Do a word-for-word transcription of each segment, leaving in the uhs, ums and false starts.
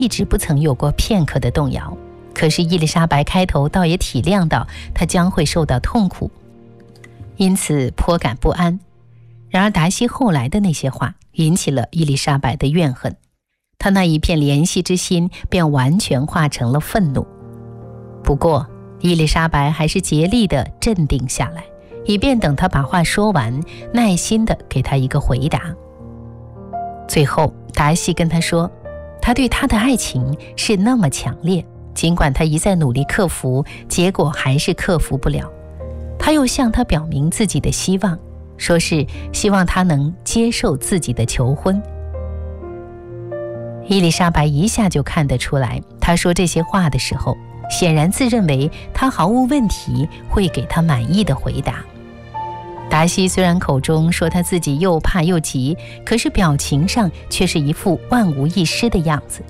一直不曾有过片刻的动摇。可是伊丽莎白开头倒也体谅到她将会受到痛苦，因此颇感不安。然而达西后来的那些话引起了伊丽莎白的怨恨，她那一片怜惜之心便完全化成了愤怒。不过伊丽莎白还是竭力地镇定下来，以便等她把话说完，耐心地给她一个回答。最后达西跟她说，他对她的爱情是那么强烈，尽管他一再努力克服，结果还是克服不了。他又向她表明自己的希望，说是希望她能接受自己的求婚。伊丽莎白一下就看得出来，她说这些话的时候，显然自认为他毫无问题会给他满意的回答。达西虽然口中说他自己又怕又急，可是表情上却是一副万无一失的样子。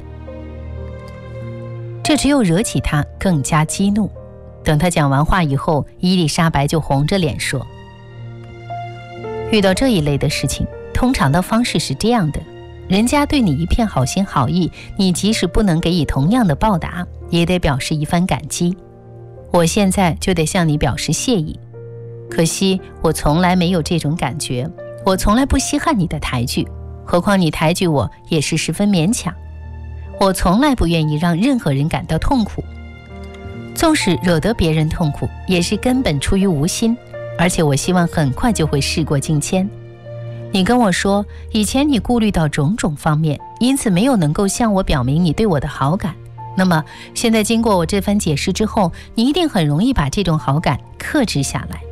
这只有惹起他更加激怒。等他讲完话以后，伊丽莎白就红着脸说，遇到这一类的事情，通常的方式是这样的，人家对你一片好心好意，你即使不能给予同样的报答，也得表示一番感激。我现在就得向你表示谢意，可惜我从来没有这种感觉，我从来不稀罕你的抬举，何况你抬举我也是十分勉强。我从来不愿意让任何人感到痛苦，纵使惹得别人痛苦，也是根本出于无心，而且我希望很快就会事过境迁。你跟我说，以前你顾虑到种种方面，因此没有能够向我表明你对我的好感。那么现在经过我这番解释之后，你一定很容易把这种好感克制下来。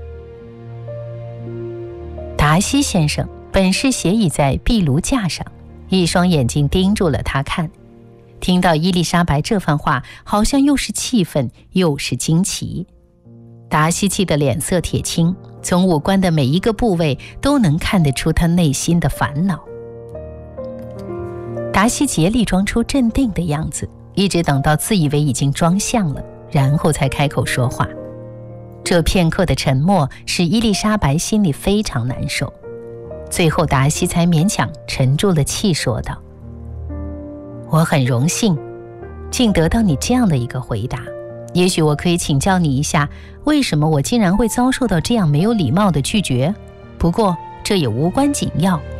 达西先生本是斜倚在壁炉架上，一双眼睛盯住了他看。听到伊丽莎白这番话，好像又是气愤又是惊奇。达西气得脸色铁青，从五官的每一个部位都能看得出他内心的烦恼。达西竭力装出镇定的样子，一直等到自以为已经装像了，然后才开口说话。这片刻的沉默使伊丽莎白心里非常难受，最后达西才勉强沉住了气说道，我很荣幸竟得到你这样的一个回答，也许我可以请教你一下，为什么我竟然会遭受到这样没有礼貌的拒绝？不过这也无关紧要，